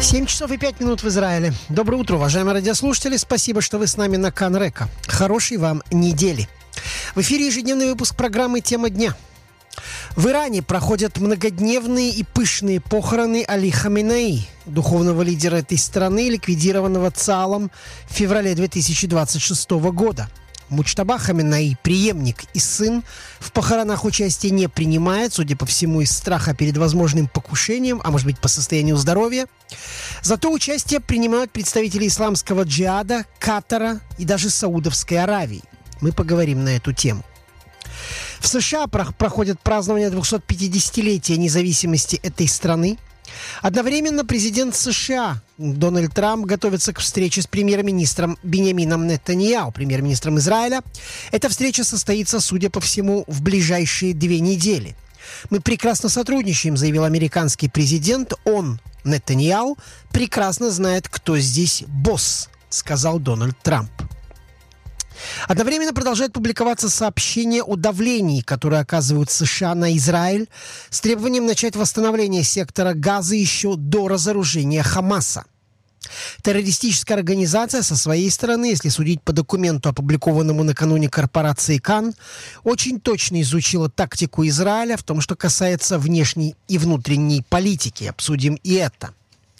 7 часов и 5 минут в Израиле. Доброе утро, уважаемые радиослушатели. Спасибо, что вы с нами на Кан-Река. Хорошей вам недели. В эфире ежедневный выпуск программы «Тема дня». В Иране проходят многодневные и пышные похороны Али Хаминеи, духовного лидера этой страны, ликвидированного ЦАЛом в феврале 2026 года. Муджтаба Хаминеи, преемник и сын, в похоронах участия не принимает, судя по всему, из страха перед возможным покушением, а может быть по состоянию здоровья. Зато участие принимают представители исламского джихада, Катара и даже Саудовской Аравии. Мы поговорим на эту тему. В США проходят празднование 250-летия независимости этой страны. Одновременно президент США Дональд Трамп готовится к встрече с премьер-министром Биньямином Нетаньяху, премьер-министром Израиля. Эта встреча состоится, судя по всему, в ближайшие 2 недели. «Мы прекрасно сотрудничаем», заявил американский президент. Он, Нетаньяху, прекрасно знает, кто здесь босс, сказал Дональд Трамп. Одновременно продолжают публиковаться сообщения о давлении, которое оказывают США на Израиль, с требованием начать восстановление сектора Газа еще до разоружения Хамаса. Террористическая организация со своей стороны, если судить по документу, опубликованному накануне корпорацией Кан, очень точно изучила тактику Израиля в том, что касается внешней и внутренней политики. Обсудим и это.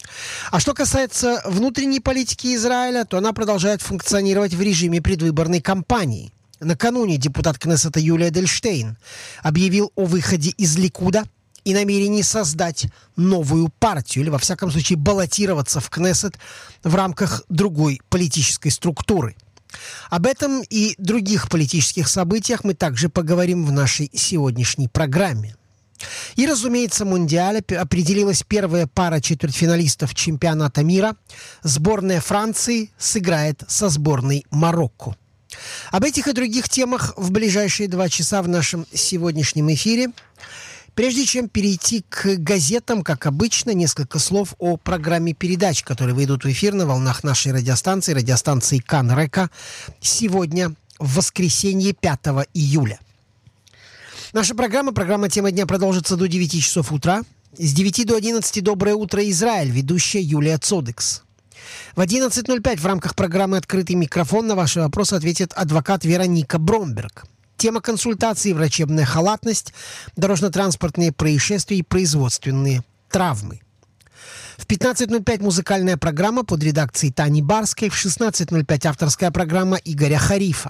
А что касается внутренней политики Израиля, то она продолжает функционировать в режиме предвыборной кампании. Накануне депутат Кнессета Юлия Эдельштейн объявил о выходе из Ликуда и намерении создать новую партию, или, во всяком случае, баллотироваться в Кнессет в рамках другой политической структуры. Об этом и других политических событиях мы также поговорим в нашей сегодняшней программе. И, разумеется, в Мундиале определилась первая пара четвертьфиналистов чемпионата мира. Сборная Франции сыграет со сборной Марокко. Об этих и других темах в ближайшие 2 часа в нашем сегодняшнем эфире. Прежде чем перейти к газетам, как обычно, несколько слов о программе передач, которые выйдут в эфир на волнах нашей радиостанции Кан-Река, сегодня, в воскресенье, 5 июля. Наша программа «Тема дня» продолжится до 9 часов утра. С 9 до 11 «Доброе утро, Израиль», ведущая Юлия Цодекс. В 11:05 в рамках программы «Открытый микрофон» на ваши вопросы ответит адвокат Вероника Бромберг. Тема консультации: врачебная халатность, дорожно-транспортные происшествия и производственные травмы. В 15:05 музыкальная программа под редакцией Тани Барской. В 16:05 авторская программа Игоря Харифа.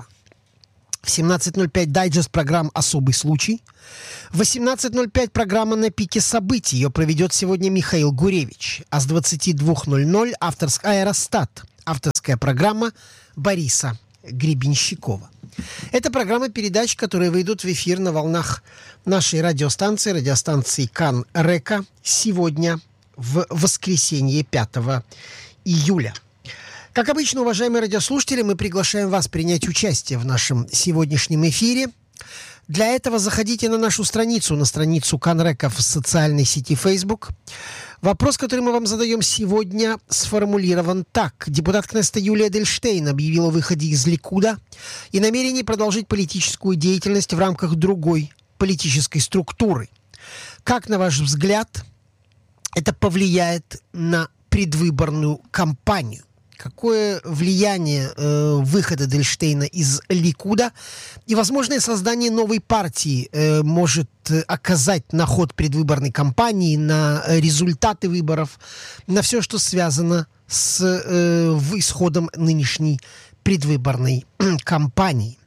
В 17:05 дайджест программ «Особый случай». В 18:05 программа «На пике событий». Ее проведет сегодня Михаил Гуревич. А с 22:00 «Аэростат». Авторская программа Бориса Гребенщикова. Это программа передач, которые выйдут в эфир на волнах нашей радиостанции Кан-Река, сегодня, в воскресенье, 5 июля. Как обычно, уважаемые радиослушатели, мы приглашаем вас принять участие в нашем сегодняшнем эфире. Для этого заходите на нашу страницу, на страницу Кан-Река в социальной сети Facebook. Вопрос, который мы вам задаем сегодня, сформулирован так. Депутат Кнессета Юлия Эдельштейн объявил о выходе из Ликуда и намерении продолжить политическую деятельность в рамках другой политической структуры. Как, на ваш взгляд, это повлияет на предвыборную кампанию? Какое влияние выхода Эдельштейна из Ликуда и возможное создание новой партии может оказать на ход предвыборной кампании, на результаты выборов, на все, что связано с исходом нынешней предвыборной кампании?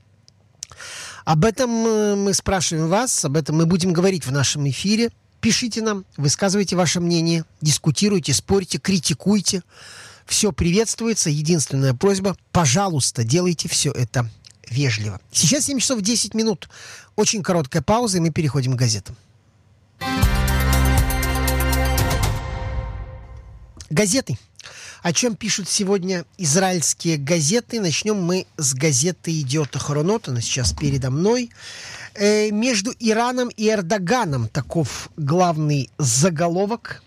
Об этом мы спрашиваем вас, об этом мы будем говорить в нашем эфире. Пишите нам, высказывайте ваше мнение, дискутируйте, спорьте, критикуйте. Все приветствуется. Единственная просьба: пожалуйста, делайте все это вежливо. Сейчас 7 часов 10 минут. Очень короткая пауза, и мы переходим к газетам. Газеты. О чем пишут сегодня израильские газеты? Начнем мы с газеты «Йедиот Ахаронот». Она сейчас передо мной. Между Ираном и Эрдоганом. Таков главный заголовок.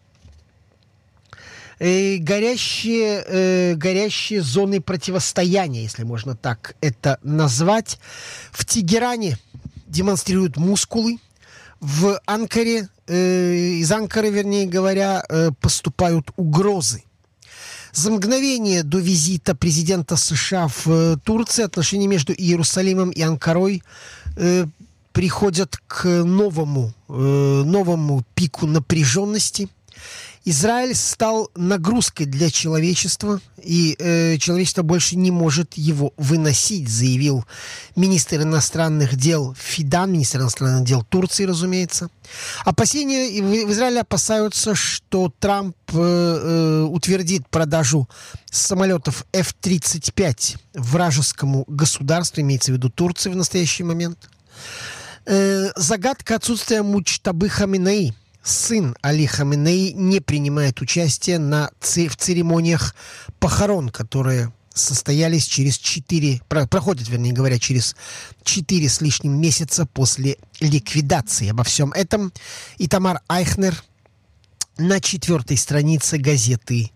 Горящие зоны противостояния, если можно так это назвать. В Тегеране демонстрируют мускулы. В Анкаре, из Анкары, вернее говоря, поступают угрозы. За мгновение до визита президента США в Турции отношения между Иерусалимом и Анкарой приходят к новому пику напряженности. Израиль стал нагрузкой для человечества, и человечество больше не может его выносить, заявил министр иностранных дел Фидан, министр иностранных дел Турции, разумеется. Опасения в Израиле опасаются, что Трамп утвердит продажу самолетов F-35 вражескому государству, имеется в виду Турции в настоящий момент. Загадка отсутствия Муджтабы Хаминеи. Сын Али Хаминеи не принимает участие в церемониях похорон, которые состоялись проходят, вернее говоря, через 4 с лишним месяца после ликвидации. Обо всем этом Итамар Айхнер на 4-й странице газеты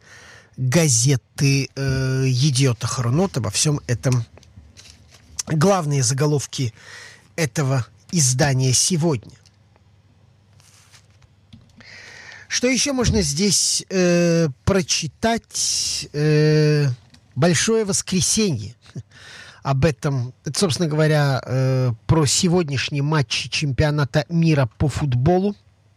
«Едиот Ахронот». Обо всем этом главные заголовки этого издания сегодня. Что еще можно здесь прочитать? Большое воскресенье. Об этом, это, собственно говоря, про сегодняшний матч чемпионата мира по футболу.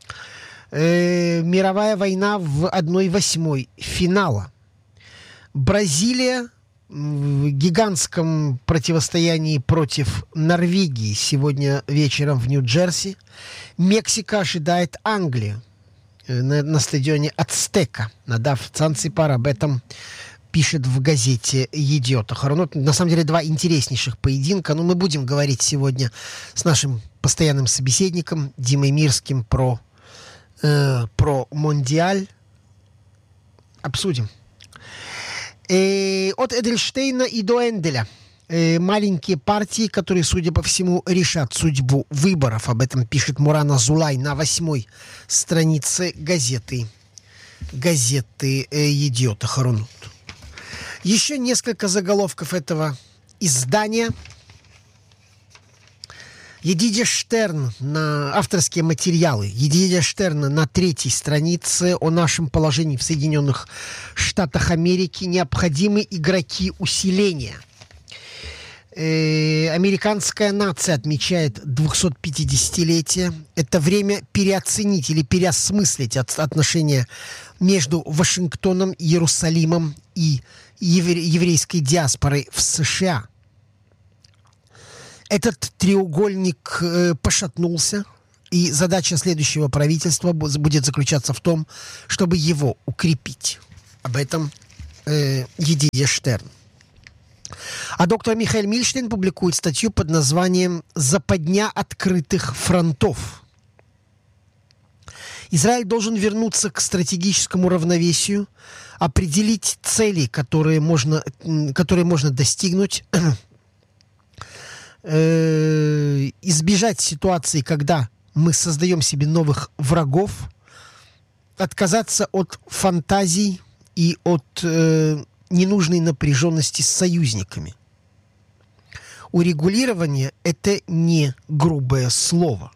Мировая война в 1/8 финала. Бразилия в гигантском противостоянии против Норвегии сегодня вечером в Нью-Джерси. Мексика ожидает Англию на стадионе Ацтека. Надав Цанципар об этом пишет в газете «Едиот Ахронот». На самом деле, 2 интереснейших поединка. Но мы будем говорить сегодня с нашим постоянным собеседником Димой Мирским про Мондиаль. Обсудим. От Эдельштейна и до Энделя. Маленькие партии, которые, судя по всему, решат судьбу выборов. Об этом пишет Мурана Зулай на 8-й странице газеты «Едиот Ахронот». Еще несколько заголовков этого издания. Едидия Штерн на авторские материалы. Едидия Штерна на 3-й странице о нашем положении в Соединенных Штатах Америки. Необходимы игроки усиления. Американская нация отмечает 250-летие. Это время переоценить или переосмыслить отношения между Вашингтоном, Иерусалимом и еврейской диаспорой в США. Этот треугольник пошатнулся, и задача следующего правительства будет заключаться в том, чтобы его укрепить. Об этом Едидия Штерн. А доктор Михаэль Мильштейн публикует статью под названием «Западня открытых фронтов». Израиль должен вернуться к стратегическому равновесию, определить цели, которые можно достигнуть, избежать ситуации, когда мы создаем себе новых врагов, отказаться от фантазий и от ненужной напряженности с союзниками. Урегулирование – это не грубое слово.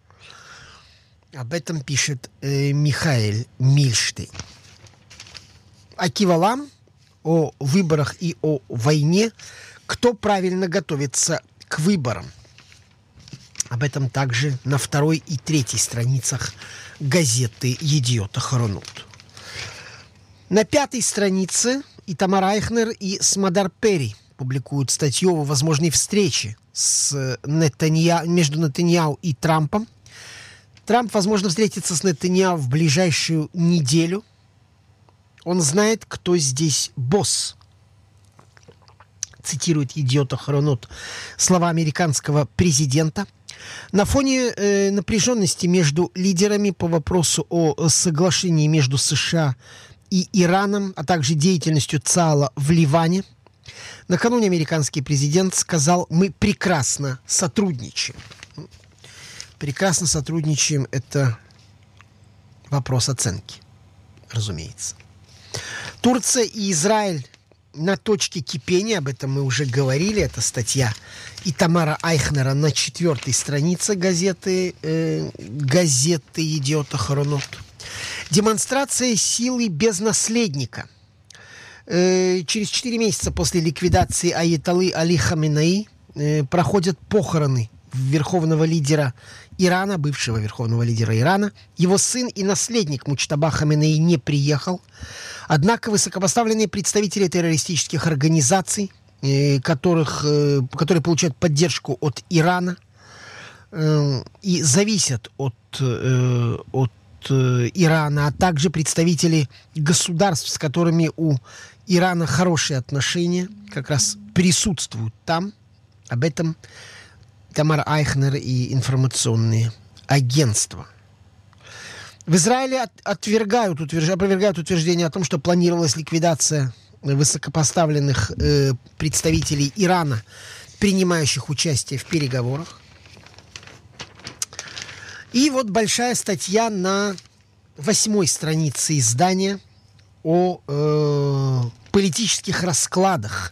Об этом пишет Михаэль Мильштейн. Акива Лам о выборах и о войне. Кто правильно готовится к выборам? Об этом также на 2-й и 3-й страницах газеты «Едиот Ахронот». На 5-й странице Итамар Айхнер и Смадар Перри публикуют статью о возможной встрече между Нетаньяху и Трампом. Трамп, возможно, встретится с Нетаньяху в ближайшую неделю. Он знает, кто здесь босс. Цитирует «Едиот Ахронот» слова американского президента. На фоне напряженности между лидерами по вопросу о соглашении между США и Ираном, а также деятельностью ЦААЛа в Ливане, накануне американский президент сказал: «Мы прекрасно сотрудничаем». Прекрасно сотрудничаем – это вопрос оценки, разумеется. Турция и Израиль на точке кипения, об этом мы уже говорили, это статья Итамара Айхнера на 4-й странице газеты «Идиот Ахаронот». Демонстрация силы без наследника. Через 4 месяца после ликвидации аятоллы Али Хаминеи проходят похороны верховного лидера Ирана, бывшего верховного лидера Ирана. Его сын и наследник Муджтаба Хаминеи не приехал. Однако высокопоставленные представители террористических организаций, которые получают поддержку от Ирана и зависят от Ирана, а также представители государств, с которыми у Ирана хорошие отношения, как раз присутствуют там. Об этом Тамар Айхнер и информационные агентства. В Израиле опровергают утверждение о том, что планировалась ликвидация высокопоставленных представителей Ирана, принимающих участие в переговорах. И вот большая статья на 8-й странице издания о политических раскладах.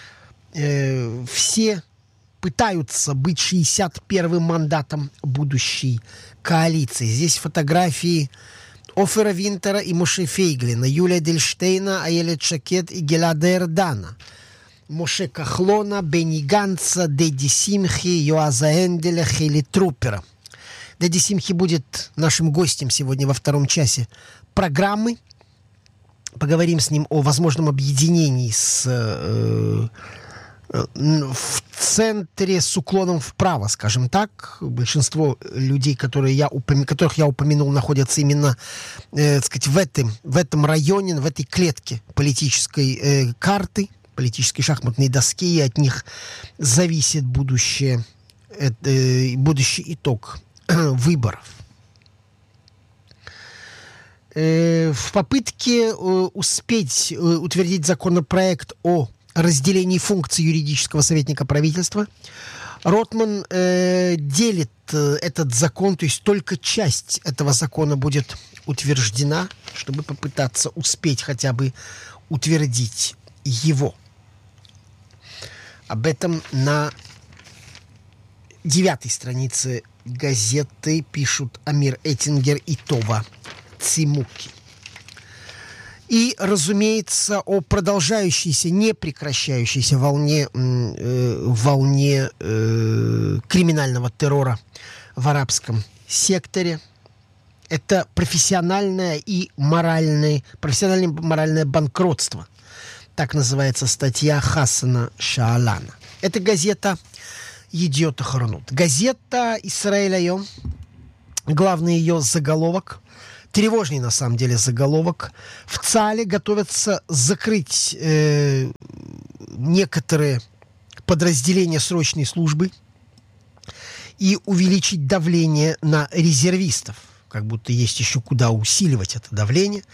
Все пытаются быть 61-м мандатом будущей коалиции. Здесь фотографии Офера Винтера и Моше Фейглина, Юлия Эдельштейна, Аелет Шакед и Гелада Эрдана, Моше Кахлона, Бенни Ганца, Дэдди Симхи, Йоаза Энделя, Хейли Трупера. Дэдди Симхи будет нашим гостем сегодня во 2-м часе программы. Поговорим с ним о возможном объединении в центре с уклоном вправо, скажем так. Большинство людей, которых я упомянул, находятся именно, в этом районе, в этой клетке политической карты, политической шахматной доски, и от них зависит будущий итог выборов. В попытке успеть утвердить законопроект о разделении функций юридического советника правительства, Ротман делит этот закон, то есть только часть этого закона будет утверждена, чтобы попытаться успеть хотя бы утвердить его. Об этом на 9-й странице газеты пишут Амир Эттингер и Това Цимуки. И, разумеется, о продолжающейся, не прекращающейся волне криминального террора в арабском секторе. Это профессиональное моральное банкротство. Так называется статья Хасана Шаалана. Это газета «Идиот Ахаронот». Газета «Исраэль Айом». Главный ее заголовок, тревожный на самом деле заголовок: в ЦАЛе готовятся закрыть некоторые подразделения срочной службы и увеличить давление на резервистов. Как будто есть еще куда усиливать это давление.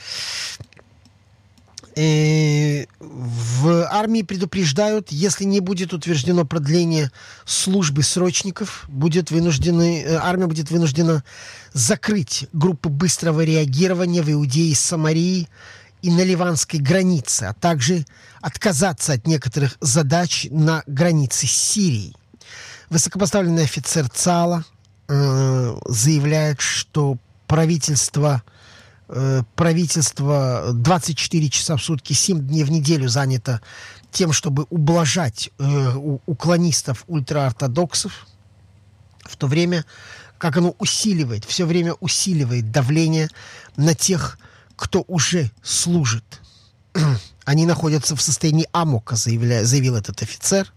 В армии предупреждают, если не будет утверждено продление службы срочников, армия будет вынуждена закрыть группы быстрого реагирования в Иудее и Самарии и на ливанской границе, а также отказаться от некоторых задач на границе с Сирией. Высокопоставленный офицер ЦАЛа заявляет, что правительство 24 часа в сутки, 7 дней в неделю занято тем, чтобы ублажать уклонистов, ультраортодоксов, в то время как оно все время усиливает давление на тех, кто уже служит. Они находятся в состоянии амока, заявил этот офицер.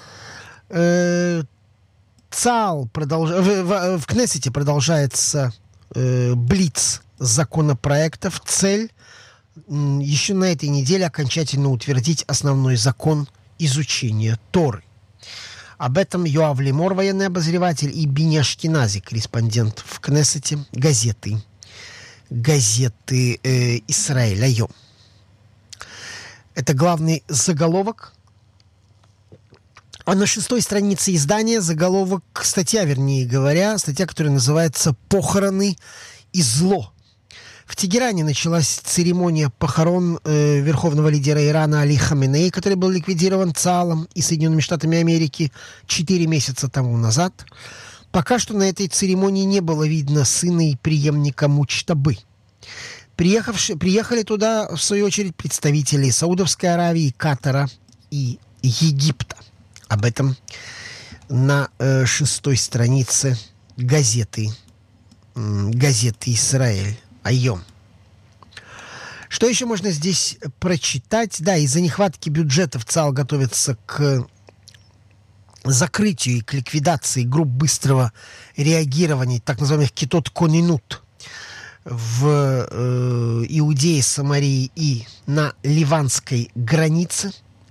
ЦАЛ в Кнессете продолжается блиц законопроектов. Цель еще на этой неделе окончательно утвердить основной закон изучения Торы. Об этом Йоав Лемор, военный обозреватель, и Бини Ашкенази, корреспондент в Кнессете, газеты «Исраэль Айом». Это главный заголовок. А на 6-й странице издания статья, которая называется «Похороны и зло». В Тегеране началась церемония похорон верховного лидера Ирана Али Хаминеи, который был ликвидирован ЦААЛом и Соединенными Штатами Америки 4 месяца тому назад. Пока что на этой церемонии не было видно сына и преемника Мучтабы. Приехали туда, в свою очередь, представители Саудовской Аравии, Катара и Египта. Об этом на 6-й странице газеты «Исраэль». Айом. Что еще можно здесь прочитать? Да, из-за нехватки бюджетов ЦААЛ готовится к закрытию и к ликвидации групп быстрого реагирования, так называемых китот конинут, в Иудее, Самарии и на ливанской границе.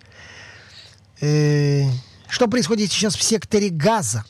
Что происходит сейчас в секторе Газа?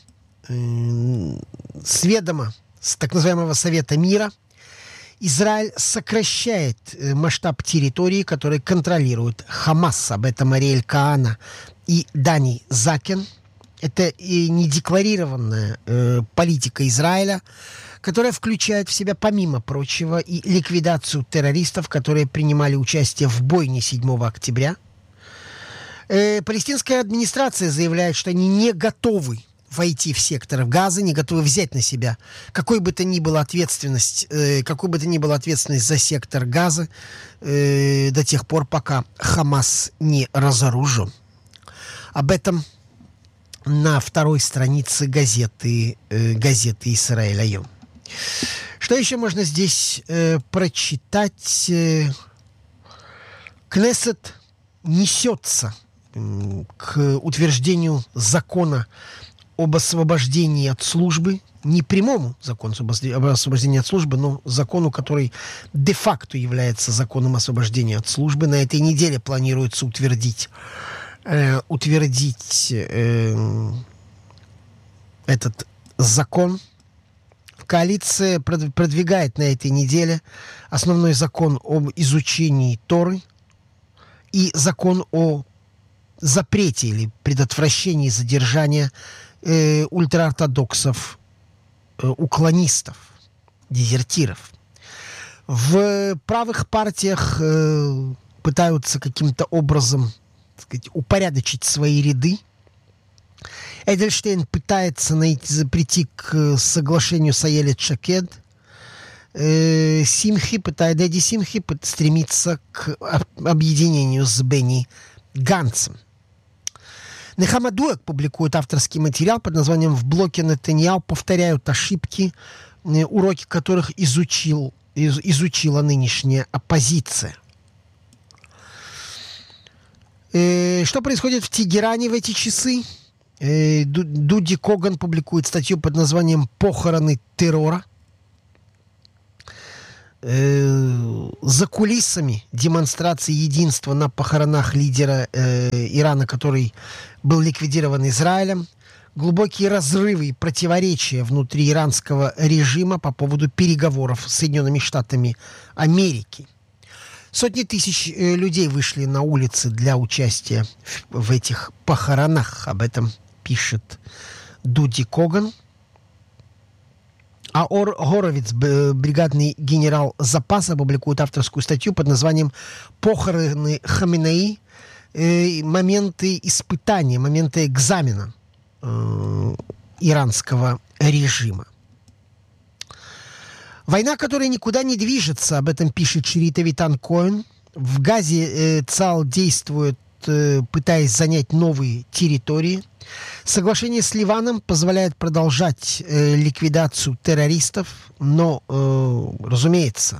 С ведома, с так называемого Совета мира, Израиль сокращает масштаб территории, которые контролирует Хамас. Об этом Ариэль Каана и Дани Закен. Это недекларированная политика Израиля, которая включает в себя, помимо прочего, и ликвидацию террористов, которые принимали участие в бойне 7 октября. Палестинская администрация заявляет, что они не готовы войти в сектор Газа, не готовы взять на себя какой бы то ни было ответственность за сектор Газа до тех пор, пока Хамас не разоружен. Об этом на 2-й странице газеты «Исраэль Айом». Что еще можно здесь прочитать? Кнессет несется к утверждению закона об освобождении от службы, не прямому закону об освобождении от службы, но закону, который де-факто является законом освобождения от службы. На этой неделе планируется утвердить этот закон. Коалиция продвигает на этой неделе основной закон об изучении Торы и закон о запрете или предотвращении задержания ультраортодоксов, уклонистов, дезертиров. В правых партиях пытаются каким-то образом, так сказать, упорядочить свои ряды. Эдельштейн пытается прийти к соглашению с Аелет Шакед. Дэдди Симхи стремится к объединению с Бенни Ганцем. Нехама Дуэк публикует авторский материал под названием «В блоке Нетаньяху повторяют ошибки, уроки которых изучила нынешняя оппозиция». Что происходит в Тегеране в эти часы? Дуди Коган публикует статью под названием «Похороны террора». За кулисами демонстрации единства на похоронах лидера Ирана, который был ликвидирован Израилем, глубокие разрывы и противоречия внутри иранского режима по поводу переговоров с Соединенными Штатами Америки. Сотни тысяч людей вышли на улицы для участия в этих похоронах. Об этом пишет Дуди Коган. А Ор Горовиц, бригадный генерал запаса, публикует авторскую статью под названием «Похороны Хаминеи. Моменты испытания, моменты экзамена иранского режима». Война, которая никуда не движется, об этом пишет Ширита Витан Коэн. В Газе ЦААЛ действует, пытаясь занять новые территории. Соглашение с Ливаном позволяет продолжать ликвидацию террористов, но, разумеется,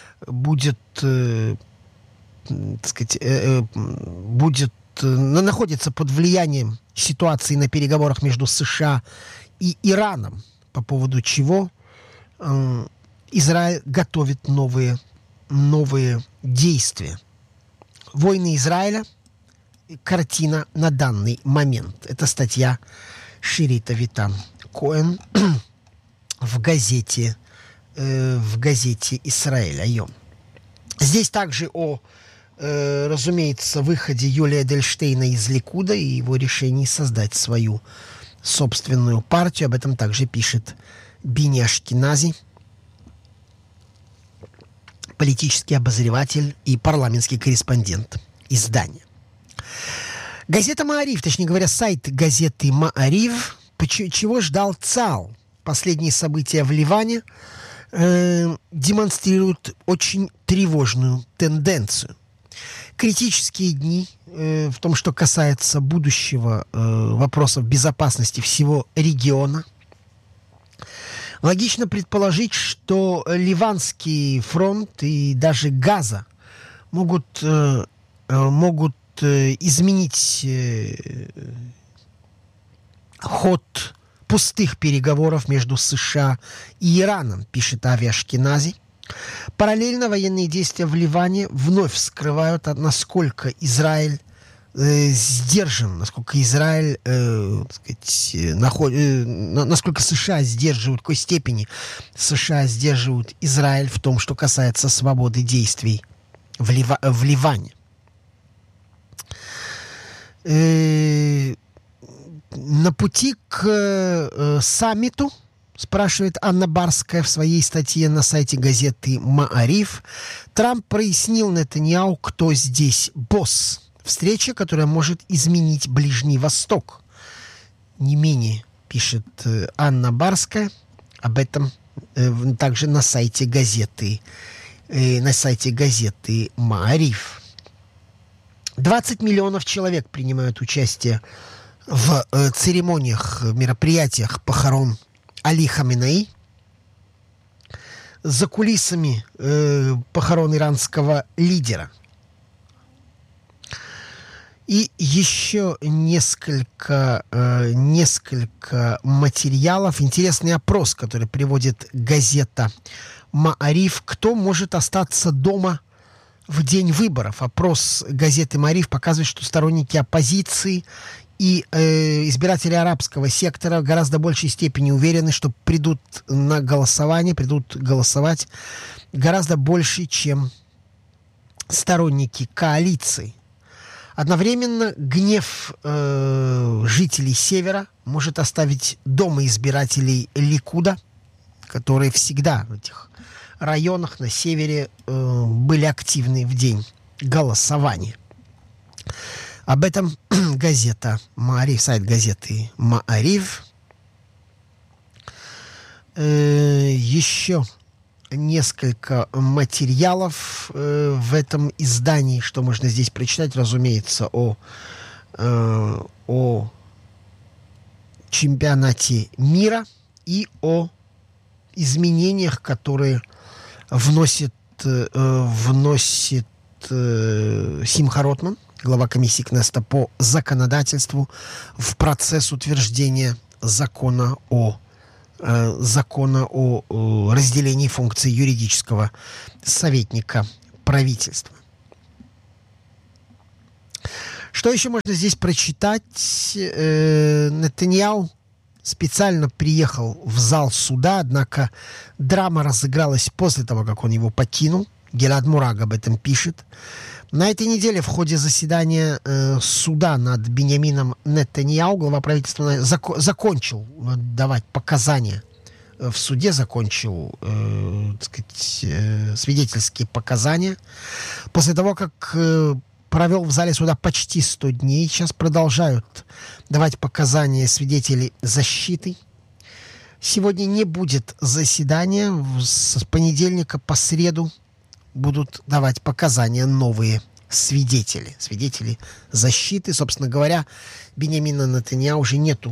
находится под влиянием ситуации на переговорах между США и Ираном, по поводу чего Израиль готовит новые действия. Войны Израиля. Картина на данный момент. Это статья Ширита Витан Коэн в газете «Исраэль Айом». Здесь также разумеется, выходе Юлия Эдельштейна из Ликуда и его решении создать свою собственную партию. Об этом также пишет Бини Ашкенази. политический обозреватель и парламентский корреспондент издания. Газета «Маариф», точнее говоря, сайт газеты «Маариф», чего ждал ЦАЛ. Последние события в Ливане демонстрируют очень тревожную тенденцию. Критические дни в том, что касается будущего вопросов безопасности всего региона. Логично предположить, что Ливанский фронт и даже Газа могут изменить ход пустых переговоров между США и Ираном, пишет Ави Ашкенази. Параллельно военные действия в Ливане вновь вскрывают, насколько Израиль сдержан, насколько Израиль, насколько США сдерживают, в какой степени США сдерживают Израиль в том, что касается свободы действий в Ливане. На пути к саммиту, спрашивает Анна Барская в своей статье на сайте газеты «Маариф», Трамп прояснил Нетаньяху, кто здесь босс. Встреча, которая может изменить Ближний Восток. Не менее, пишет Анна Барская, об этом также на сайте газеты «Маариф». 20 миллионов человек принимают участие в церемониях, мероприятиях похорон Али Хаминеи. За кулисами похорон иранского лидера. И еще несколько материалов. Интересный опрос, который приводит газета «Маариф». Кто может остаться дома в день выборов? Опрос газеты «Маариф» показывает, что сторонники оппозиции и избиратели арабского сектора в гораздо большей степени уверены, что придут на голосование, придут голосовать гораздо больше, чем сторонники коалиции. Одновременно гнев жителей Севера может оставить дома избирателей Ликуда, которые всегда в этих районах на Севере были активны в день голосования. Об этом газета «Маариф», сайт газеты «Маариф». Еще несколько материалов в этом издании, что можно здесь прочитать, разумеется, о чемпионате мира и о изменениях, которые вносит Симха Ротман, глава комиссии Кнессета по законодательству, в процесс утверждения закона о разделении функций юридического советника правительства. Что еще можно здесь прочитать? Нетаньяху специально приехал в зал суда, однако драма разыгралась после того, как он его покинул. Гелад Мураг об этом пишет. На этой неделе в ходе заседания суда над Биньямином Нетаньяху глава правительства закончил давать показания в суде, закончил свидетельские показания. После того, как провел в зале суда почти 100 дней, сейчас продолжают давать показания свидетели защиты. Сегодня не будет заседания. С понедельника по среду будут давать показания новые свидетели защиты. Собственно говоря, Биньямина Нетаньяху уже нету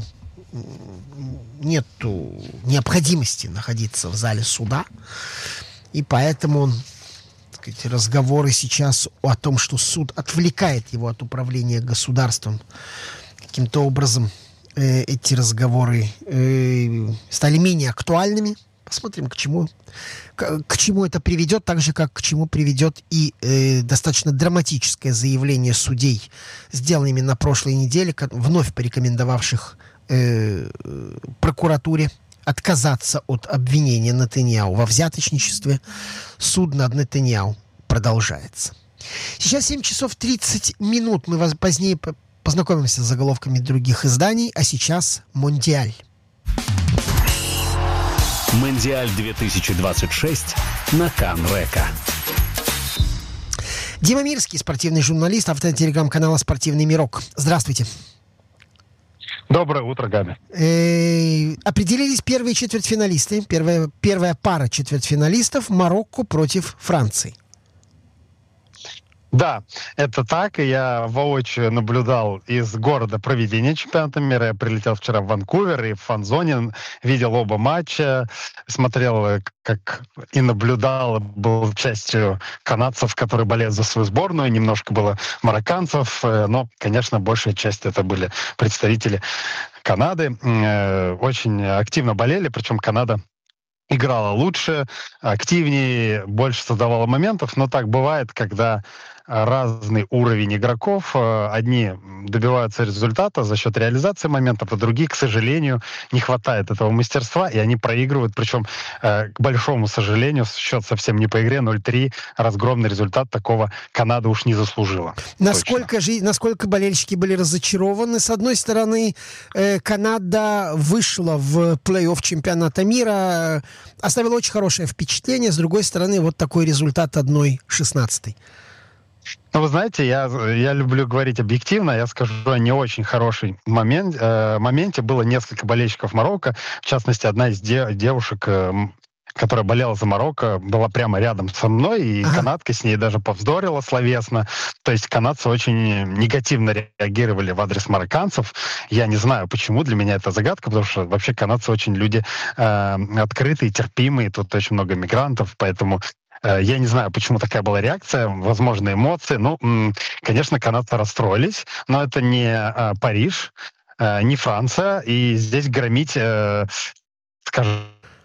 необходимости находиться в зале суда. И поэтому разговоры сейчас о том, что суд отвлекает его от управления государством, каким-то образом эти разговоры стали менее актуальными. Посмотрим, к чему это приведет, так же, как к чему приведет и достаточно драматическое заявление судей, сделанными на прошлой неделе, вновь порекомендовавших прокуратуре отказаться от обвинения Нетаньяху во взяточничестве. Суд над Нетаньяху продолжается. Сейчас 7 часов 30 минут. Мы вас позднее познакомимся с заголовками других изданий, а сейчас «Мондиаль». Мондиаль 2026 на Кан-Река. Дима Мирский, спортивный журналист, автор телеграм-канала «Спортивный мирок». Здравствуйте. Доброе утро, Габи. Определились первые четвертьфиналисты. Первая пара четвертьфиналистов — Марокко против Франции. Да, это так. И я воочию наблюдал из города проведения чемпионата мира. Я прилетел вчера в Ванкувер и в фан-зоне, видел оба матча, смотрел, как и наблюдал, был частью канадцев, которые болеют за свою сборную, немножко было марокканцев, но, конечно, большая часть это были представители Канады. Очень активно болели, причем Канада играла лучше, активнее, больше создавала моментов, но так бывает, когда разный уровень игроков. Одни добиваются результата за счет реализации моментов, а другие, к сожалению, не хватает этого мастерства, и они проигрывают. Причем, к большому сожалению, счет совсем не по игре, 0-3, разгромный результат, такого Канада уж не заслужила. Насколько болельщики были разочарованы? С одной стороны, Канада вышла в плей-офф чемпионата мира, оставила очень хорошее впечатление. С другой стороны, вот такой результат 1/16. Ну, вы знаете, я люблю говорить объективно. Я скажу о не очень хорошем моменте. Было несколько болельщиков Марокко. В частности, одна из девушек, которая болела за Марокко, была прямо рядом со мной, и канадка с ней даже повздорила словесно. То есть канадцы очень негативно реагировали в адрес марокканцев. Я не знаю, почему. Для меня это загадка, потому что вообще канадцы очень люди открытые, терпимые. Тут очень много мигрантов, поэтому... Я не знаю, почему такая была реакция, возможно, эмоции. Ну, конечно, канадцы расстроились, но это не Париж, не Франция, и здесь громить, скажем,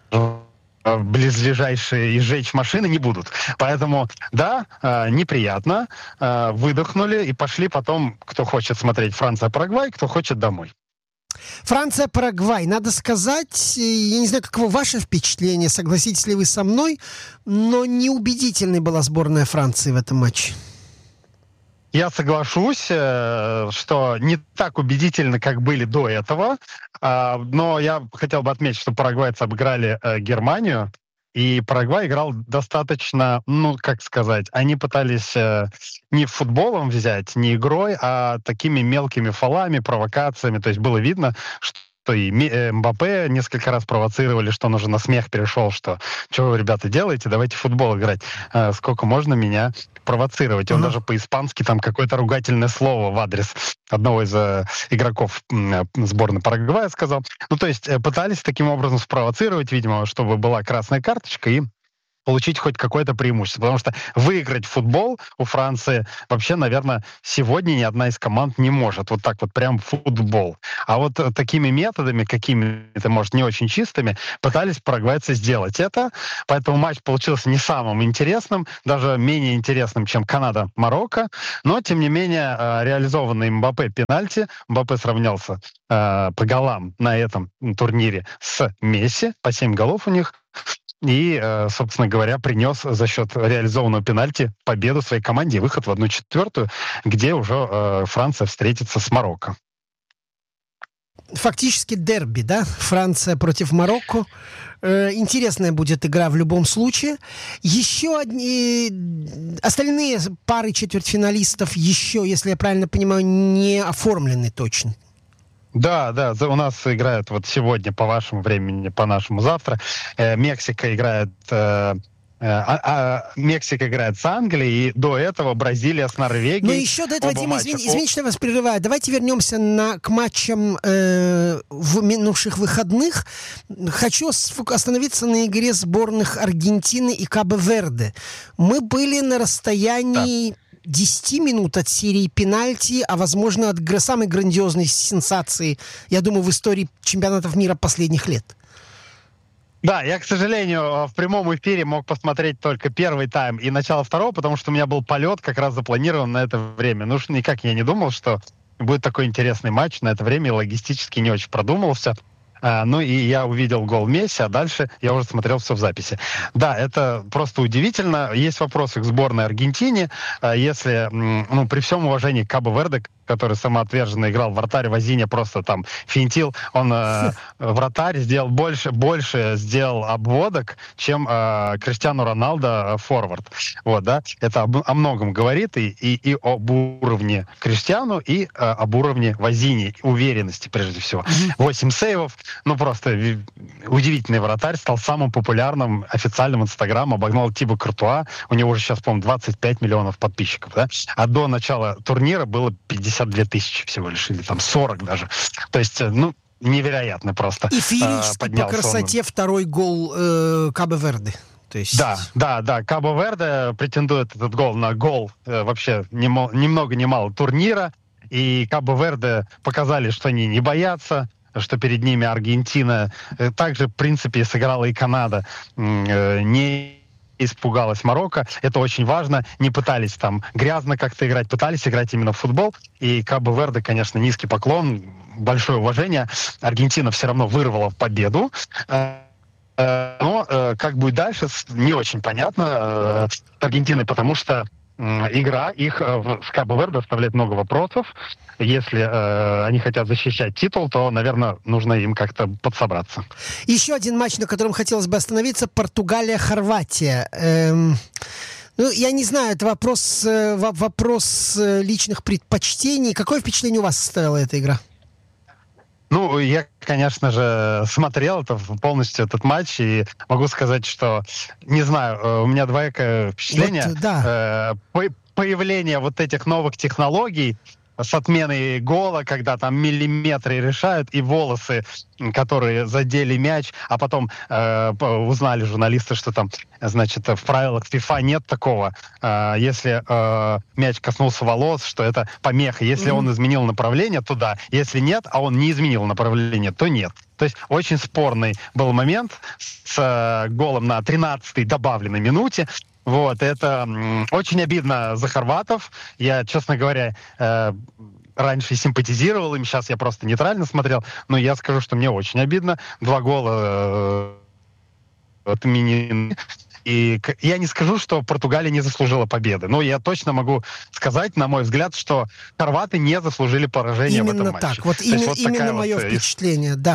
близлежащие и сжечь машины не будут. Поэтому, да, неприятно, выдохнули и пошли потом, кто хочет смотреть Франция-Парагвай, кто хочет домой. Франция-Парагвай. Надо сказать, я не знаю, каково ваше впечатление, согласитесь ли вы со мной, но неубедительной была сборная Франции в этом матче. Я соглашусь, что не так убедительно, как были до этого, но я хотел бы отметить, что парагвайцы обыграли Германию, и Парагвай играл достаточно, ну, как сказать, они пытались не футболом взять, не игрой, а такими мелкими фолами, провокациями. То есть было видно, что и Мбаппе несколько раз провоцировали, что он уже на смех перешел, что вы, ребята, делаете, давайте в футбол играть. Сколько можно меня провоцировать? Он даже по-испански там какое-то ругательное слово в адрес одного из игроков сборной Парагвая сказал. Ну, то есть пытались таким образом спровоцировать, видимо, чтобы была красная карточка и получить хоть какое-то преимущество. Потому что выиграть футбол у Франции вообще, наверное, сегодня ни одна из команд не может. Вот так вот прям футбол. А вот такими методами, какими-то, может, не очень чистыми, пытались парагвайцы сделать это. Поэтому матч получился не самым интересным, даже менее интересным, чем Канада-Марокко. Но, тем не менее, реализованный Мбаппе пенальти. Мбаппе сравнялся по голам на этом турнире с Месси. По 7 голов у них. И, собственно говоря, принес за счет реализованного пенальти победу своей команде и выход в 1/4, где уже Франция встретится с Марокко. Фактически дерби, да? Франция против Марокко. Интересная будет игра в любом случае. Еще остальные пары четвертьфиналистов еще, если я правильно понимаю, не оформлены точно. Да, у нас играют вот сегодня по вашему времени, по нашему завтра. Мексика играет с Англией, и до этого Бразилия с Норвегией. Но еще до этого, Дима, извините, что я вас прерываю. Давайте вернемся к матчам в минувших выходных. Хочу остановиться на игре сборных Аргентины и Кабо-Верде. Мы были на расстоянии 10 минут от серии пенальти, а, возможно, от самой грандиозной сенсации, я думаю, в истории чемпионатов мира последних лет. Да, я, к сожалению, в прямом эфире мог посмотреть только первый тайм и начало второго, потому что у меня был полет как раз запланирован на это время. Ну, никак я не думал, что будет такой интересный матч на это время, и логистически не очень продумывался. Ну и я увидел гол Месси, а дальше я уже смотрел все в записи. Да, это просто удивительно. Есть вопросы к сборной Аргентине. Если, при всем уважении к Кабо-Верде, который самоотверженно играл вратарь, Возиня просто там финтил. Он, вратарь, сделал больше сделал обводок, чем Криштиану Роналдо форвард. Вот, да? Это о многом говорит и об уровне Криштиану, и об уровне Возини, уверенности, прежде всего. 8 сейвов, ну просто удивительный вратарь, стал самым популярным официальным Инстаграм, обогнал Тибо Куртуа, у него уже сейчас, по-моему, 25 миллионов подписчиков, да? А до начала турнира было 52 тысячи всего лишь, или там 40 даже. То есть, ну, невероятно просто. И феерический по красоте второй гол Кабо-Верде. То есть... Да. Кабо-Верде претендует этот гол на гол вообще ни много ни мало турнира. И Кабо-Верде показали, что они не боятся, что перед ними Аргентина. Также, в принципе, сыграла и Канада. Не испугалась Марокко. Это очень важно. Не пытались там грязно как-то играть, пытались играть именно в футбол. И Кабо-Верде, конечно, низкий поклон, большое уважение. Аргентина все равно вырвала победу. Но как будет дальше, не очень понятно с Аргентиной, потому что игра их с Кабо-Верде оставляет много вопросов. Если они хотят защищать титул, то, наверное, нужно им как-то подсобраться. Еще один матч, на котором хотелось бы остановиться. Португалия-Хорватия. Ну, я не знаю, это вопрос личных предпочтений. Какое впечатление у вас составила эта игра? Ну, я, конечно же, смотрел полностью этот матч, и могу сказать, что, не знаю, у меня двоякое впечатление. Вот, да. Появление вот этих новых технологий с отменой гола, когда там миллиметры решают, и волосы, которые задели мяч, а потом узнали журналисты, что там, значит, в правилах FIFA нет такого. Если мяч коснулся волос, что это помеха. Если он изменил направление, то да. Если нет, а он не изменил направление, то нет. То есть очень спорный был момент с голом на 13-й добавленной минуте. Вот, это очень обидно за хорватов. Я, честно говоря, раньше симпатизировал им, сейчас я просто нейтрально смотрел, но я скажу, что мне очень обидно. 2 гола отменены. И я не скажу, что Португалия не заслужила победы, но я точно могу сказать, на мой взгляд, что хорваты не заслужили поражения именно в этом матче. Так. Вот именно мое впечатление. Да.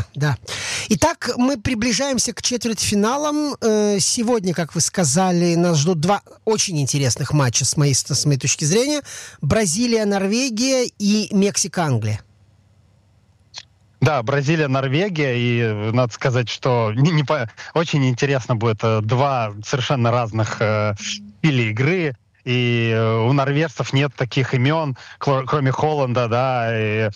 Итак, мы приближаемся к четвертьфиналам. Сегодня, как вы сказали, нас ждут 2 очень интересных матча с моей точки зрения. Бразилия-Норвегия и Мексика-Англия. Да, Бразилия, Норвегия, и надо сказать, что очень интересно будет 2 совершенно разных стиля игры, и у норвежцев нет таких имен, кроме Холланда, да, и,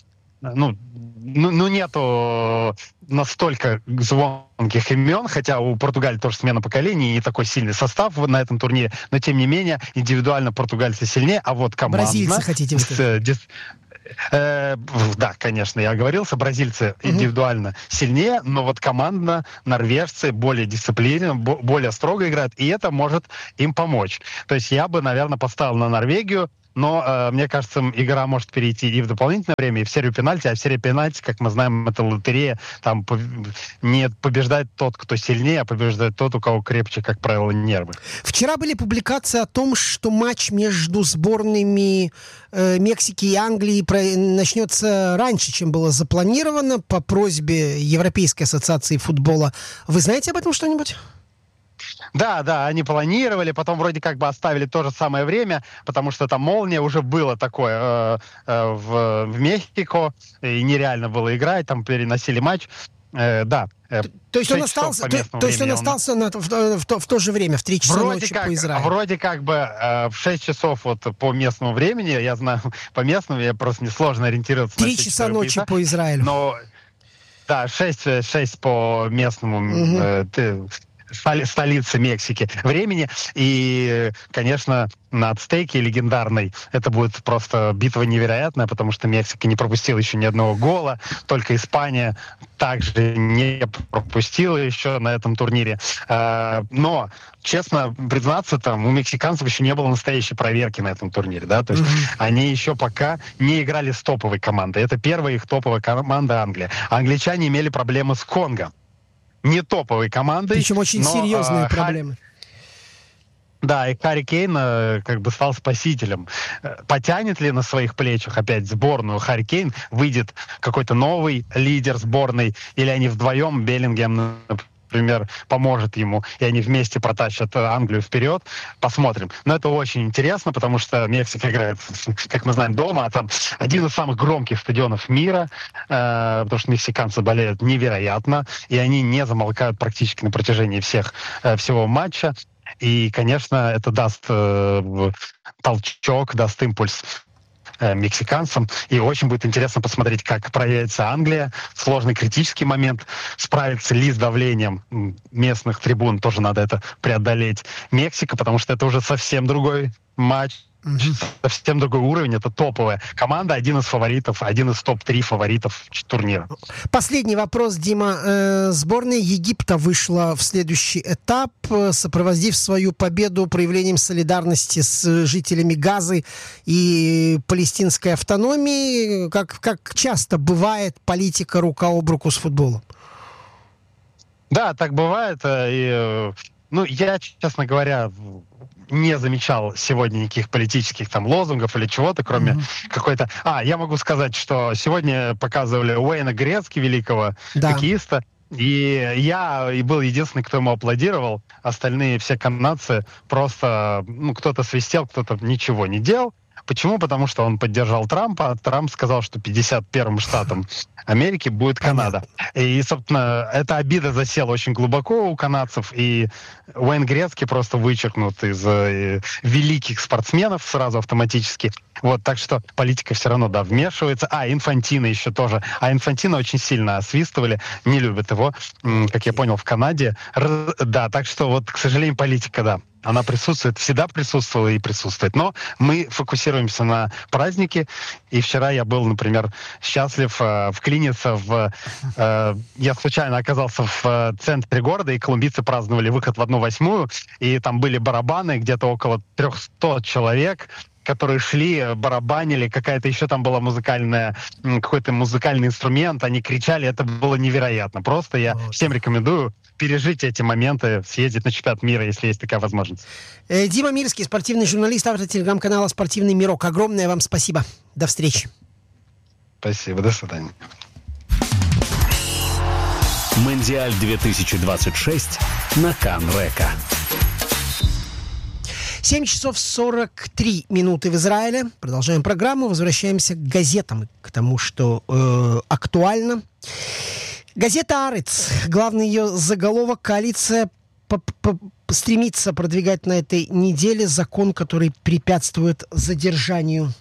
нету настолько звонких имен, хотя у Португалии тоже смена поколений и такой сильный состав на этом турнире, но тем не менее индивидуально португальцы сильнее, а вот командно... Бразильцы, хотите вы сказать? Да, конечно, я оговорился. Бразильцы индивидуально сильнее, но вот командно норвежцы более дисциплинированно, более строго играют, и это может им помочь. То есть я бы, наверное, поставил на Норвегию, но мне кажется, игра может перейти и в дополнительное время, и в серию пенальти. А в серии пенальти, как мы знаем, это лотерея. Там не побеждает тот, кто сильнее, а побеждает тот, у кого крепче, как правило, нервы. Вчера были публикации о том, что матч между сборными Мексики и Англии начнется раньше, чем было запланировано, по просьбе Европейской ассоциации футбола. Вы знаете об этом что-нибудь? Да, они планировали, потом вроде как бы оставили то же самое время, потому что там молния, уже было такое в Мехико, и нереально было играть, там переносили матч. Да. То есть он остался, в то же время, в 3 часа ночи по Израилю? Вроде как бы в 6 часов вот по местному времени, я знаю, по местному, я просто несложно ориентироваться. 3 часа ночи по Израилю. Но, да, 6 по местному столицы Мексики времени. И, конечно, на Ацтеке легендарной это будет просто битва невероятная, потому что Мексика не пропустила еще ни одного гола, только Испания также не пропустила еще на этом турнире. Но, честно признаться, там у мексиканцев еще не было настоящей проверки на этом турнире, да, то есть они еще пока не играли с топовой командой. Это первая их топовая команда Англия. Англичане имели проблемы с Конго. Не топовой командой. Причем очень серьезные проблемы. Да, и Харри Кейн как бы стал спасителем. Потянет ли на своих плечах опять сборную Харри Кейн? Выйдет какой-то новый лидер сборной? Или они вдвоем, Беллингем, например, поможет ему, и они вместе протащат Англию вперед? Посмотрим. Но это очень интересно, потому что Мексика играет, как мы знаем, дома, а там один из самых громких стадионов мира, потому что мексиканцы болеют невероятно, и они не замолкают практически на протяжении всего матча. И, конечно, это даст толчок, даст импульс мексиканцам. И очень будет интересно посмотреть, как проявится Англия. Сложный критический момент. Справится ли с давлением местных трибун, тоже надо это преодолеть. Мексика, потому что это уже совсем другой матч. Совсем другой уровень, это топовая команда, один из фаворитов, один из топ-3 фаворитов турнира. Последний вопрос, Дима. Сборная Египта вышла в следующий этап, сопроводив свою победу проявлением солидарности с жителями Газы и палестинской автономии. Как часто бывает политика рука об руку с футболом? Да, так бывает. Я, честно говоря, не замечал сегодня никаких политических там лозунгов или чего-то, кроме какой-то... Я могу сказать, что сегодня показывали Уэйна Грецки, великого хоккеиста, и я был единственный, кто ему аплодировал. Остальные все канадцы просто... кто-то свистел, кто-то ничего не делал. Почему? Потому что он поддержал Трампа. Трамп сказал, что 51-м штатом Америки будет Канада. И, собственно, эта обида засела очень глубоко у канадцев. И Уэйн Грецки просто вычеркнут из великих спортсменов сразу автоматически. Так что политика все равно, вмешивается. Инфантино еще тоже. Инфантино очень сильно освистывали. Не любят его, как я понял, в Канаде. Так что, к сожалению, политика, она присутствует, всегда присутствовала и присутствует. Но мы фокусируемся на празднике. И вчера я был, например, счастлив вклиниться я случайно оказался в центре города, и колумбийцы праздновали выход в 1/8, и там были барабаны, где-то около 300 человек, которые шли, барабанили, какая-то еще там была какой-то музыкальный инструмент, они кричали, это было невероятно. Просто я всем рекомендую пережить эти моменты, съездить на чемпионат мира, если есть такая возможность. Дима Мирский, спортивный журналист, автор телеграм-канала «Спортивный мирок». Огромное вам спасибо. До встречи. Спасибо, до свидания. Мондиаль 2026 на Кан-Река. 7 часов 43 минуты в Израиле. Продолжаем программу. Возвращаемся к газетам, к тому, что актуально. Газета «Арец». Главный ее заголовок: коалиция стремится продвигать на этой неделе закон, который препятствует задержанию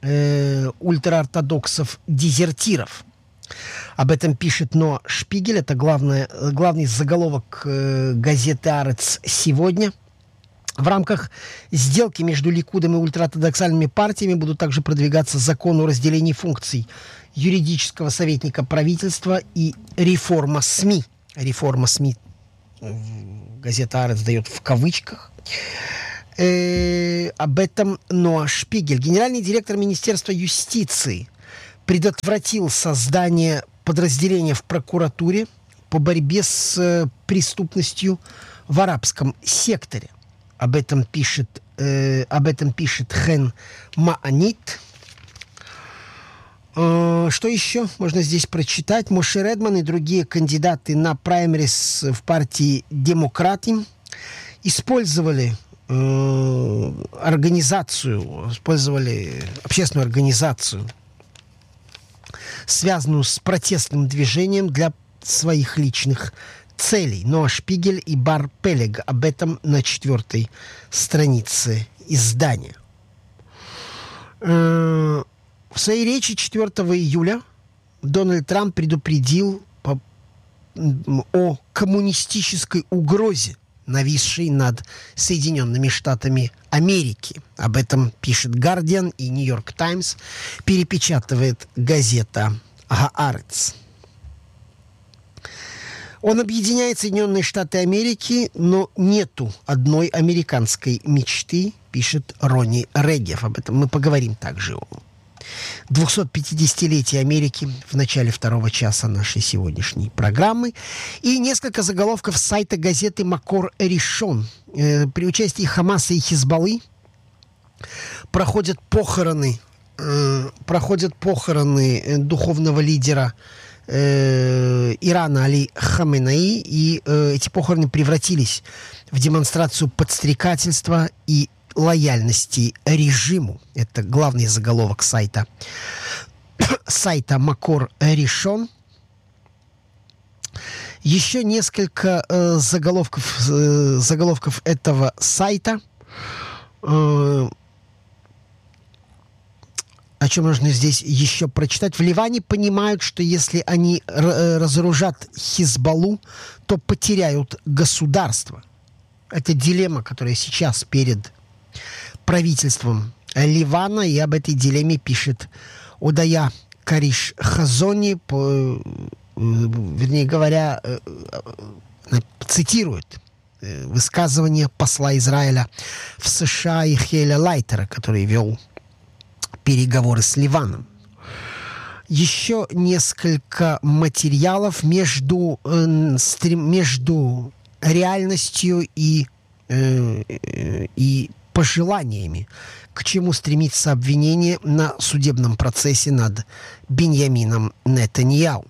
ультраортодоксов-дезертиров. Об этом пишет Ноа Шпигель. Это главный заголовок газеты «Арец» сегодня. В рамках сделки между Ликудом и ультраортодоксальными партиями будут также продвигаться закон о разделении функций юридического советника правительства и реформа СМИ. Реформа СМИ газета «Арец» дает в кавычках. Об этом Ноа Шпигель. Генеральный директор Министерства юстиции предотвратил создание подразделения в прокуратуре по борьбе с преступностью в арабском секторе. Об этом пишет Хен Маанит. Что еще можно здесь прочитать? Моше Редман и другие кандидаты на праймерис в партии «Демократы» использовали общественную организацию, связанную с протестным движением для своих личных целей. Ноа Шпигель и Бар Пелег. Об этом на 4-й странице издания. В своей речи 4 июля Дональд Трамп предупредил о коммунистической угрозе, нависшей над Соединенными Штатами Америки. Об этом пишет «Гардиан» и «Нью-Йорк Таймс», перепечатывает газета «Хаарец». Он объединяет Соединенные Штаты Америки, но нету одной американской мечты, пишет Ронни Регев. Об этом мы поговорим также. 250-летия Америки в начале второго часа нашей сегодняшней программы. И несколько заголовков с сайта газеты «Макор Ришон». При участии Хамаса и Хизбаллы проходят похороны духовного лидера Ирана Али Хаменеи, и эти похороны превратились в демонстрацию подстрекательства и лояльности режиму. Это главный заголовок сайта Макор Ришон. Еще несколько заголовков этого сайта. О чем нужно здесь еще прочитать? В Ливане понимают, что если они разоружат Хизбаллу, то потеряют государство. Это дилемма, которая сейчас перед правительством Ливана, и об этой дилемме пишет Одая Кариш Хазони, цитирует высказывание посла Израиля в США Ихеля Лайтера, который вел переговоры с Ливаном. Еще несколько материалов между реальностью и пожеланиями, к чему стремится обвинение на судебном процессе над Биньямином Нетаньяху.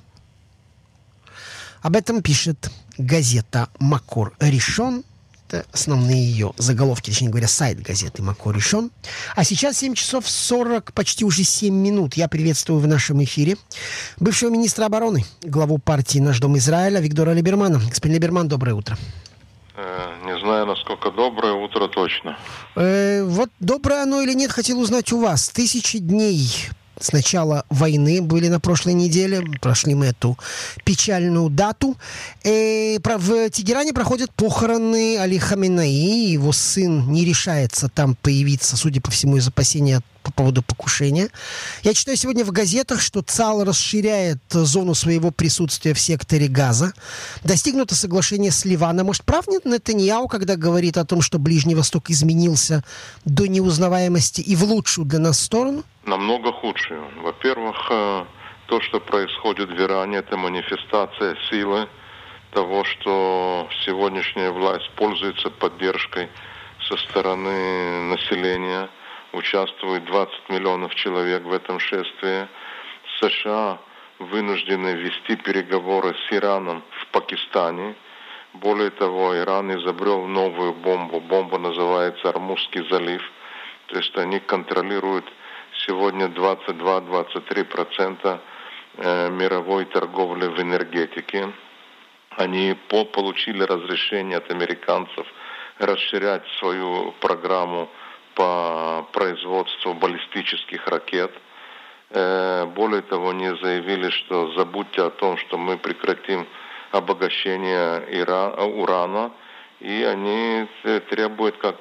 Об этом пишет газета «Макор Ришон». Это основные ее заголовки, точнее говоря, сайт газеты «Макор Ришон». А сейчас 7 часов 40, почти уже 7 минут. Я приветствую в нашем эфире бывшего министра обороны, главу партии «Наш дом Израиля» Виктора Либермана. Господин Либерман, доброе утро. Не знаю, насколько доброе утро точно. Вот доброе оно или нет, хотел узнать у вас. 1000 дней с начала войны были на прошлой неделе. Прошли мы эту печальную дату. В Тегеране проходят похороны Али Хаменеи. Его сын не решается там появиться, судя по всему, из опасения по поводу покушения. Я читаю сегодня в газетах, что ЦАЛ расширяет зону своего присутствия в секторе Газа. Достигнуто соглашение с Ливаном. Может, прав нет Нетаньяху, когда говорит о том, что Ближний Восток изменился до неузнаваемости и в лучшую для нас сторону? Намного худшую. Во-первых, то, что происходит в Иране, это манифестация силы того, что сегодняшняя власть пользуется поддержкой со стороны населения. Участвует 20 миллионов человек в этом шествии. США вынуждены вести переговоры с Ираном в Пакистане. Более того, Иран изобрел новую бомбу. Бомба называется Ормузский залив. То есть они контролируют сегодня 22-23% мировой торговли в энергетике. Они получили разрешение от американцев расширять свою программу по производству баллистических ракет. Более того, они заявили, что забудьте о том, что мы прекратим обогащение урана, и они требуют как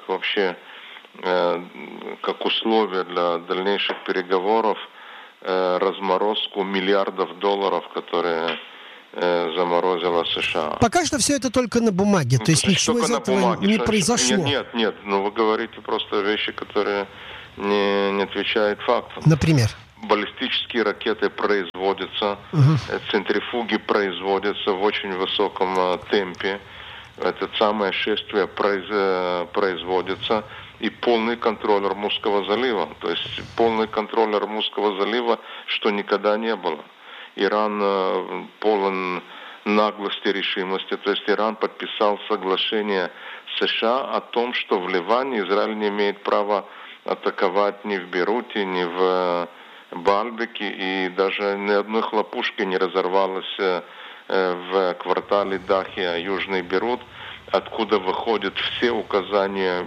условие для дальнейших переговоров разморозку миллиардов долларов, которые заморозила США. Пока что все это только на бумаге, то есть ничего из этого не произошло. Нет, но вы говорите просто вещи, которые не отвечают фактам. Например? Баллистические ракеты производятся, центрифуги производятся в очень высоком темпе, это самое шествие производится, и полный контроль Ормузского залива, то есть полный контроль Ормузского залива, что никогда не было. Иран полон наглости, решимости. То есть Иран подписал соглашение с США о том, что в Ливане Израиль не имеет права атаковать ни в Бейруте, ни в Баальбеке, и даже ни одной хлопушки не разорвалось в квартале Дахия, Южный Бейрут, откуда выходят все указания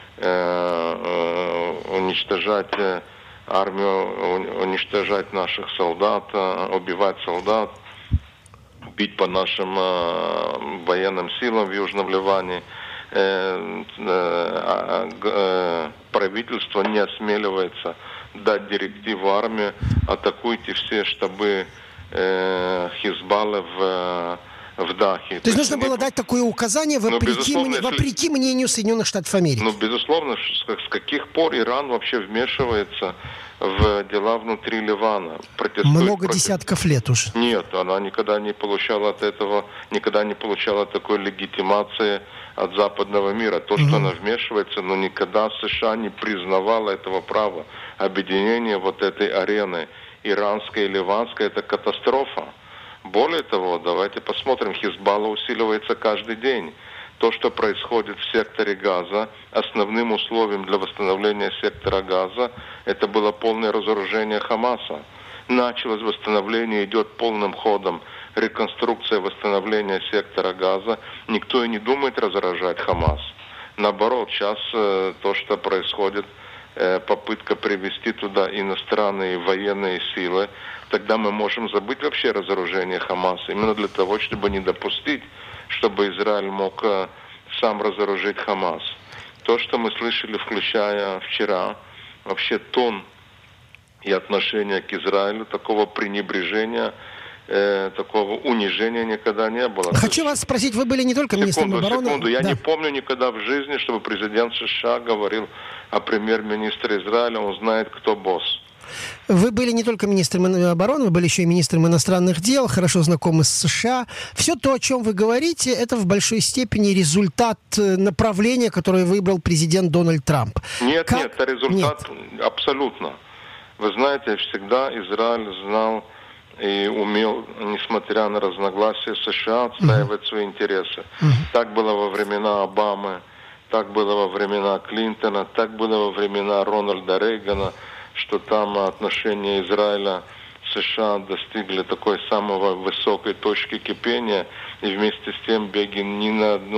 уничтожать армию, уничтожать наших солдат, убивать солдат, бить по нашим военным силам в Южном Ливане. Правительство не осмеливается дать директиву армии: атакуйте все штабы Хизбаллы в в Дахе. То есть нужно было дать такое указание вопреки мнению Соединенных Штатов Америки? Безусловно, с каких пор Иран вообще вмешивается в дела внутри Ливана? Много десятков лет уже. Нет, она никогда не получала от этого, никогда не получала такой легитимации от западного мира. То, что она вмешивается, но никогда США не признавала этого права. Объединение вот этой арены иранской и ливанской – это катастрофа. Более того, давайте посмотрим, Хизбалла усиливается каждый день. То, что происходит в секторе Газа, основным условием для восстановления сектора Газа, это было полное разоружение Хамаса. Началось восстановление, идет полным ходом реконструкция восстановления сектора Газа. Никто и не думает разоружать Хамас. Наоборот, сейчас то, что происходит, попытка привести туда иностранные военные силы, тогда мы можем забыть вообще разоружение Хамаса. Именно для того, чтобы не допустить, чтобы Израиль мог сам разоружить Хамас. То, что мы слышали, включая вчера, вообще тон и отношение к Израилю, такого пренебрежения, такого унижения никогда не было. Хочу вас спросить, вы были не только министром обороны... Секунду. Я не помню никогда в жизни, чтобы президент США говорил о премьер-министре Израиля, он знает, кто босс. Вы были не только министром обороны, вы были еще и министром иностранных дел, хорошо знакомы с США. Все то, о чем вы говорите, это в большой степени результат направления, которое выбрал президент Дональд Трамп. Нет, это результат абсолютно. Вы знаете, всегда Израиль знал и умел, несмотря на разногласия США, отстаивать свои интересы. Так было во времена Обамы, так было во времена Клинтона, так было во времена Рональда Рейгана, что там отношения Израиля с США достигли такой самой высокой точки кипения, и вместе с тем Бегин ни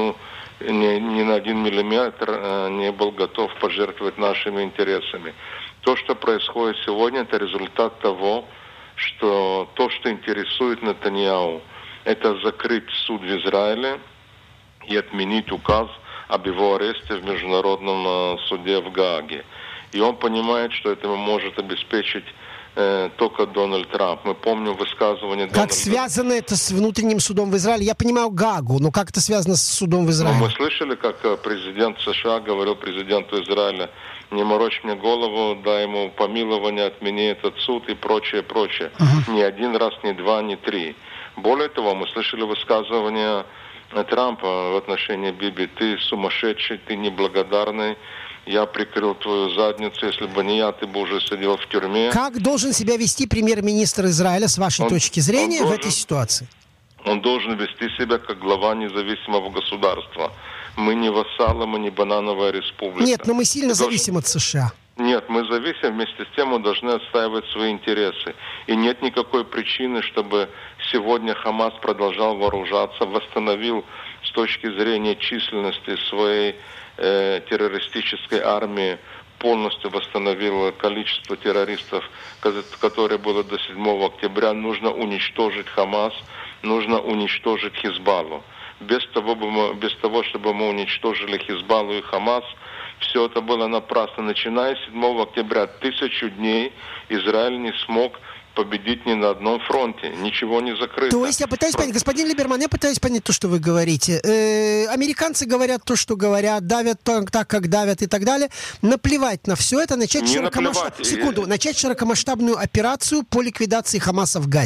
на 1 миллиметр не был готов пожертвовать нашими интересами. То, что происходит сегодня, это результат того, что то, что интересует Нетаньяху, это закрыть суд в Израиле и отменить указ об его аресте в Международном суде в Гааге. И он понимает, что это может обеспечить только Дональд Трамп. Мы помним высказывание Дональда... Как связано это с внутренним судом в Израиле? Я понимаю Гаагу, но как это связано с судом в Израиле? Мы слышали, как президент США говорил президенту Израиля: не морочь мне голову, дай ему помилование, отмени этот суд и прочее, прочее. Ни один раз, ни два, ни три. Более того, мы слышали высказывание Трампа в отношении Биби: ты сумасшедший, ты неблагодарный, я прикрыл твою задницу, если бы не я, ты бы уже сидел в тюрьме. Как должен себя вести премьер-министр Израиля, с вашей точки зрения, в этой ситуации? Он должен вести себя как глава независимого государства. Мы не вассалы, мы не банановая республика. Нет, но мы сильно зависим от США. Нет, мы зависим, вместе с тем мы должны отстаивать свои интересы. И нет никакой причины, чтобы сегодня Хамас продолжал вооружаться, восстановил с точки зрения численности своей террористической армии, полностью восстановил количество террористов, которое было до 7 октября. Нужно уничтожить Хамас, нужно уничтожить Хизбаллу. Без того, чтобы мы уничтожили Хизбаллу и Хамас, все это было напрасно. Начиная с 7 октября, 1000 дней Израиль не смог победить ни на одном фронте. Ничего не закрыто. То есть я пытаюсь понять, господин Либерман, я пытаюсь понять то, что вы говорите. Американцы говорят то, что говорят, давят так, как давят и так далее. Наплевать на все это, начать широкомасштабную операцию по ликвидации Хамаса в Газе.